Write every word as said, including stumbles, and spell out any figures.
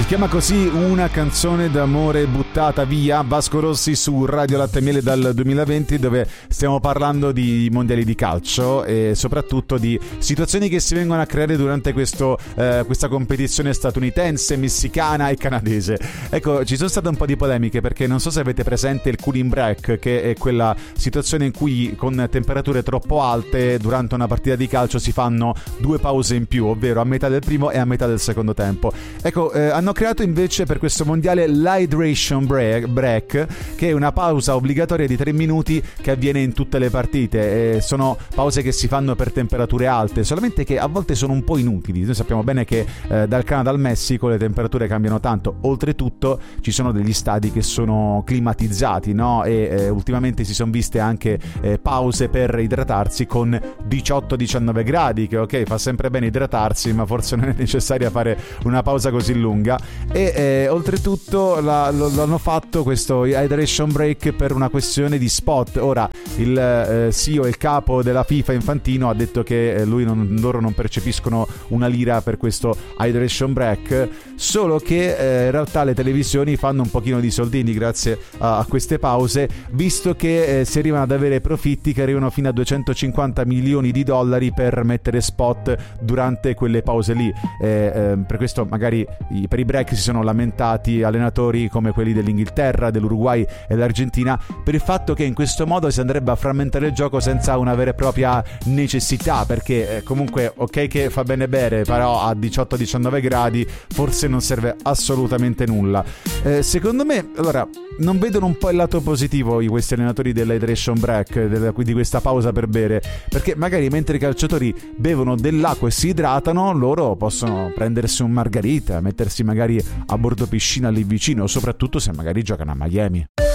chiama così Una canzone d'amore buttata via, Vasco Rossi su Radio Latte e Miele dal duemilaventi, dove stiamo parlando di mondiali di calcio e soprattutto di situazioni che si vengono a creare durante questo, eh, questa competizione statunitense, messicana e canadese. Ecco, ci sono state un po' di polemiche perché non so se avete presente il cooling break, che è quella situazione in cui con temperature troppo alte durante una partita di calcio si fanno due pause in più, ovvero a metà del primo e a metà del secondo tempo. Ecco, eh, hanno creato invece per questo mondiale l'hydration break, break, che è una pausa obbligatoria di tre minuti che avviene in tutte le partite. E sono pause che si fanno per temperature alte, solamente che a volte sono un po' inutili. Noi sappiamo bene che eh, dal Canada al Messico le temperature cambiano tanto. Oltretutto ci sono degli stadi che sono climatizzati, no? E eh, ultimamente si sono viste anche eh, pause per idratarsi con diciotto diciannove gradi, che ok, fa sempre bene idratarsi, ma forse non è necessario fare una pausa così lunga. E eh, oltretutto la, lo, l'hanno fatto questo hydration break per una questione di spot. Ora il eh, C E O, il capo della FIFA Infantino, ha detto che eh, lui non, loro non percepiscono una lira per questo hydration break, solo che eh, in realtà le televisioni fanno un pochino di soldini grazie a, a queste pause, visto che eh, si arrivano ad avere profitti che arrivano fino a duecentocinquanta milioni di dollari per mettere spot durante quelle pause lì. Eh, eh, per questo magari i, per i break si sono lamentati allenatori come quelli dell'Inghilterra, dell'Uruguay e dell'Argentina per il fatto che in questo modo si andrebbe a frammentare il gioco senza una vera e propria necessità, perché eh, comunque ok che fa bene bere, però a diciotto diciannove gradi forse non serve assolutamente nulla. Eh, secondo me, allora, non vedono un po' il lato positivo di questi allenatori dell'hydration break, della, di questa pausa per bere, perché magari mentre i calciatori bevono dell'acqua e si idratano, loro possono prendersi un margarita, mettersi magari a bordo piscina lì vicino, soprattutto se magari giocano a Miami.